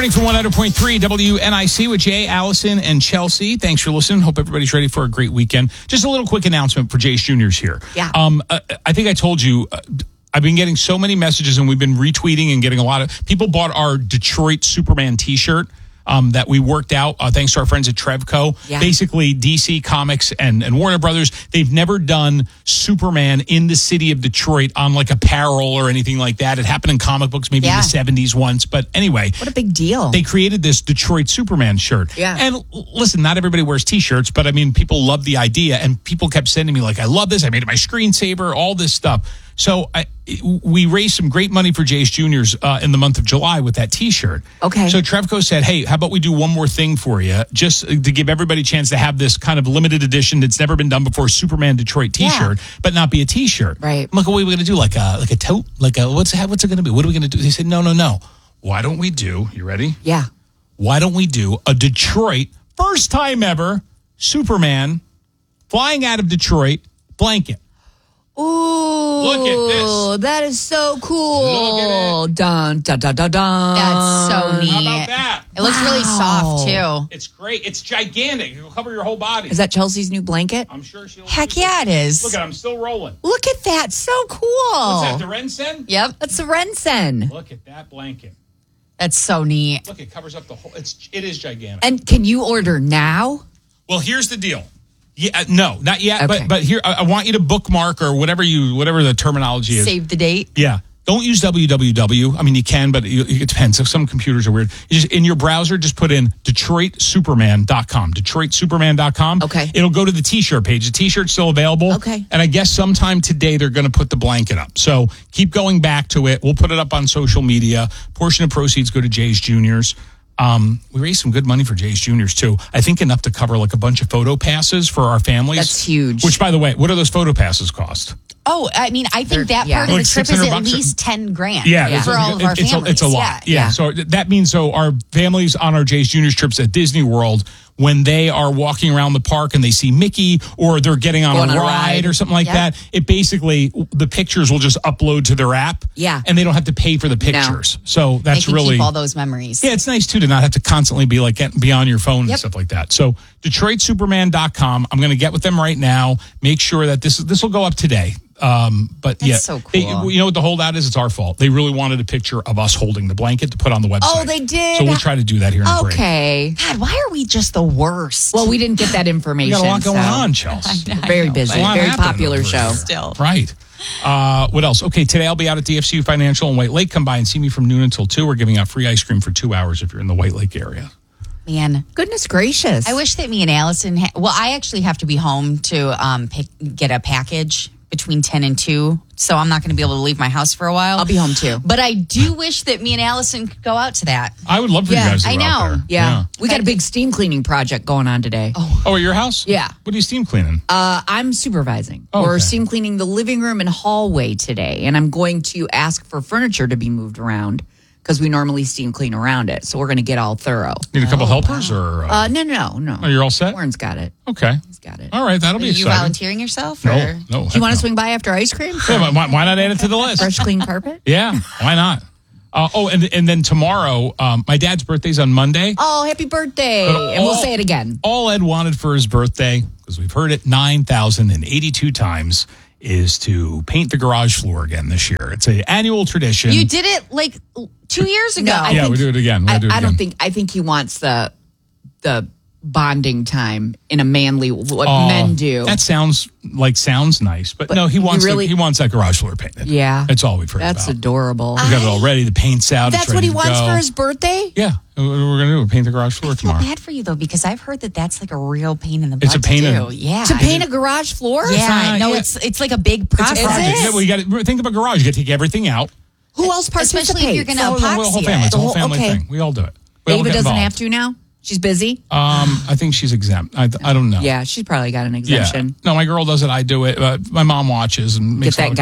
morning from 100.3 WNIC with Jay, Allison, and Chelsea. Thanks for listening. Hope everybody's ready for a great weekend. Just a little quick announcement for Jay's Juniors here. Yeah. I think I told you, I've been getting so many messages and we've been retweeting and getting a lot of people bought our Detroit Superman t-shirt. That we worked out thanks to our friends at Trevco. Yeah. Basically, DC Comics and Warner Brothers, they've never done Superman in the city of Detroit on like apparel or anything like that. It happened in comic books maybe in the 70s once. But anyway. What a big deal. They created this Detroit Superman shirt. Yeah. And listen, not everybody wears T-shirts, but I mean, people love the idea. And people kept sending me like, I love this. I made it my screensaver, all this stuff. So we raised some great money for Jay's Juniors in the month of July with that T-shirt. Okay. So Trevco said, hey, how about we do one more thing for you, just to give everybody a chance to have this kind of limited edition that's never been done before, Superman Detroit T-shirt, but not be a T-shirt. Right. I'm like, what are we going to do? Like a tote? What's it going to be? What are we going to do? They said, no. Why don't we do, you ready? Yeah. Why don't we do a Detroit, first time ever, Superman flying out of Detroit blanket? Ooh. Look at this. That is so cool. Look at it. Dun, dun, dun, dun, dun. That's so neat. How about that? It looks really soft, too. It's great. It's gigantic. It'll cover your whole body. Is that Chelsea's new blanket? I'm sure she'll. Heck yeah, it is. Look at it. I'm still rolling. Look at that. So cool. What's that, the Rensen? Yep. That's the Rensen. Look at that blanket. That's so neat. Look, it covers up the whole. It is gigantic. And can you order now? Well, here's the deal. Yeah, no, not yet. Okay. But here, I want you to bookmark or whatever the terminology is. Save the date. Yeah. Don't use www. I mean, you can, but it depends. Some computers are weird. You just in your browser, just put in DetroitSuperman.com. DetroitSuperman.com. Okay. It'll go to the T-shirt page. The T-shirt's still available. Okay. And I guess sometime today they're going to put the blanket up. So keep going back to it. We'll put it up on social media. Portion of proceeds go to Jay's Juniors. We raised some good money for Jay's Juniors too. I think enough to cover like a bunch of photo passes for our families. That's huge. Which, by the way, what do those photo passes cost? Oh, I mean, I think that yeah. part of Like the trip is $600 at least $10,000 Yeah, for all of our families. It's a lot. Yeah. So that means our families on our Jay's Juniors trips at Disney World, when they are walking around the park and they see Mickey or they're getting on a ride or something like that, it basically, the pictures will just upload to their app. Yeah. And they don't have to pay for the pictures. So that's They can really keep all those memories. Yeah, it's nice too to not have to constantly be like getting beyond your phone and stuff like that. So DetroitSuperman.com. I'm going to get with them right now. Make sure that this will go up today. But That's so cool. You know what the holdout is? It's our fault. They really wanted a picture of us holding the blanket to put on the website. Oh, they did? So we'll try to do that here in the break. Okay. God, why are we just the worst? Well, we didn't get that We information. got a lot going on, Chelsea. Very busy. A lot Very happening popular over show. here. Still. Right. What else? Okay, today I'll be out at DFCU Financial in White Lake. Come by and see me from noon until 2. We're giving out free ice cream for 2 hours if you're in the White Lake area. Man, Goodness gracious. I wish that me and Allison I actually have to be home to get a package between 10 and 2, so I'm not going to be able to leave my house for a while. I'll be home too. But I do wish that me and Allison could go out to that. I would love for you guys to I go out know. there. Yeah. We got a big steam cleaning project going on today. Oh, at your house? Yeah. What are you steam cleaning? I'm supervising. Oh, We're okay. steam cleaning the living room and hallway today, and I'm going to ask for furniture to be moved around because we normally steam clean around it. So we're going to get all thorough. Need a couple helpers or? No. Oh, you're all set? Warren's got it. Okay. He's got it. All right, that'll be Are you exciting. volunteering yourself? No. Or? Heck Do you want to no. swing by after ice cream? Yeah, why not add it to the list? Fresh, clean carpet? Yeah, why not? And then tomorrow, my dad's birthday's on Monday. Oh, happy birthday. And we'll say it again. All Ed wanted for his birthday, because we've heard it 9,082 times, is to paint the garage floor again this year. It's an annual tradition. You did it like 2 years ago. I we do it again. I think he wants the bonding time in a manly, what men do. That sounds nice, but no, he wants that garage floor painted. Yeah. That's all we've heard That's about. adorable. We got it all ready. The paint's out. That's it's ready what he to wants go. for his birthday? Yeah, we're going to do. Paint the garage floor I feel tomorrow. bad for you though, because I've heard that that's like a real pain in the butt. It's a pain to in- do. Yeah. To paint a garage floor? Yeah, no, yeah. it's like a big process. Is it? Yeah, well, you got to think of a garage. You got to take everything out. Who else participates? Especially if you're going to The whole epoxy family. it. It's a whole family okay. thing. We all do it. We all Ava get doesn't involved. have to now? She's busy? I think she's exempt. I don't know. Yeah, she's probably got an Yeah. exemption. No, my girl does it. I do it. My mom watches and makes Get that a lot of